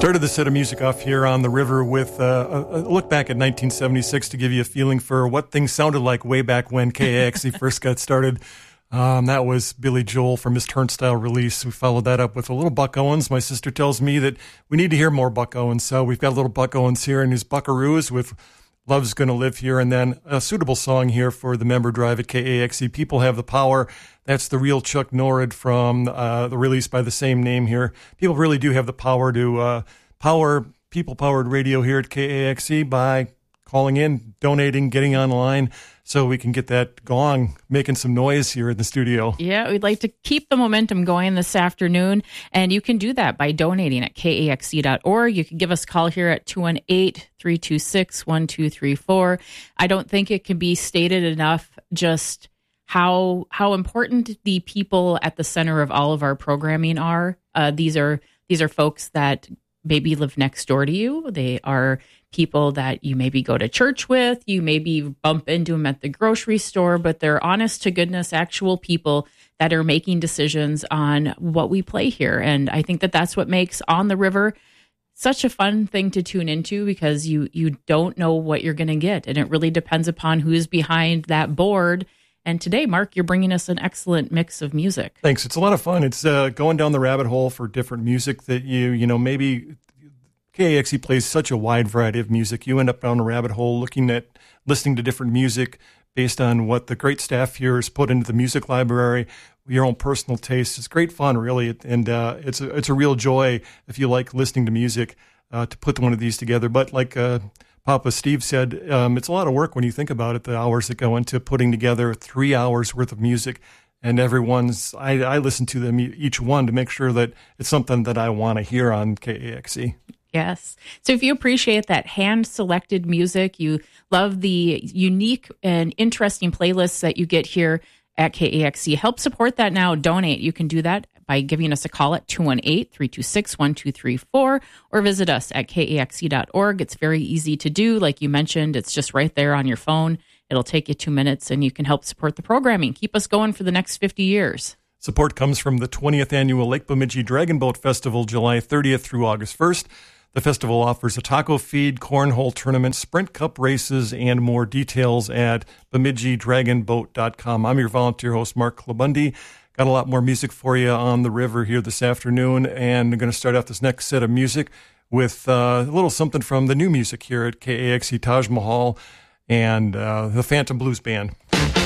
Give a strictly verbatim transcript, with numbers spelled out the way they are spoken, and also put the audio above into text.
Started the set of music off here on the river with uh, a look back at nineteen seventy-six to give you a feeling for what things sounded like way back when K A X E first got started. Um, that was Billy Joel from his Turnstile release. We followed that up with a little Buck Owens. My sister tells me that we need to hear more Buck Owens, so we've got a little Buck Owens here and his Buckaroos with Love's Gonna Live Here, and then a suitable song here for the member drive at K A X E, People Have the Power. That's the real Chuck Norrid from uh, the release by the same name here. People really do have the power to uh, power people-powered radio here at K A X E by calling in, donating, getting online, so we can get that gong, making some noise here in the studio. Yeah, we'd like to keep the momentum going this afternoon, and you can do that by donating at K A X E dot org. You can give us a call here at two one eight, three two six, one two three four. I don't think it can be stated enough just how how important the people at the center of all of our programming are. Uh, these are these are folks that maybe live next door to you. They are people that you maybe go to church with, you maybe bump into them at the grocery store, but they're honest to goodness, actual people that are making decisions on what we play here. And I think that that's what makes On the River such a fun thing to tune into, because you you don't know what you're going to get. And it really depends upon who's behind that board. And today, Mark, you're bringing us an excellent mix of music. Thanks. It's a lot of fun. It's uh, going down the rabbit hole for different music that you, you know, maybe K A X E plays such a wide variety of music. You end up down a rabbit hole looking at, listening to different music based on what the great staff here has put into the music library, your own personal taste. It's great fun, really. And uh, it's, a, it's a real joy if you like listening to music uh, to put one of these together. But like uh, Papa Steve said, um, it's a lot of work when you think about it, the hours that go into putting together three hours worth of music. And everyone's, I, I listen to them, each one, to make sure that it's something that I want to hear on K A X E. Yes. So if you appreciate that hand-selected music, you love the unique and interesting playlists that you get here at K A X E, help support that now. Donate. You can do that by giving us a call at two one eight, three two six, one two three four or visit us at K A X E dot org. It's very easy to do. Like you mentioned, it's just right there on your phone. It'll take you two minutes and you can help support the programming. Keep us going for the next fifty years. Support comes from the twentieth Annual Lake Bemidji Dragon Boat Festival, July thirtieth through August first. The festival offers a taco feed, cornhole tournament, sprint cup races, and more. Details at bemidji dragon boat dot com. I'm your volunteer host, Mark Klabundi. Got a lot more music for you on the river here this afternoon, and I'm going to start out this next set of music with uh, a little something from the new music here at K A X E Taj Mahal and uh, the Phantom Blues Band.